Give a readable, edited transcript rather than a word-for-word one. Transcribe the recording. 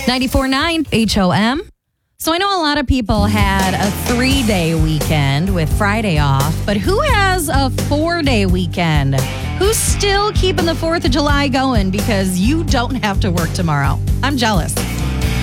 94.9 HOM. So I know a lot of people had a 3-day weekend with Friday off, but who has a 4-day weekend? Who's still keeping the 4th of July going because you don't have to work tomorrow? I'm jealous.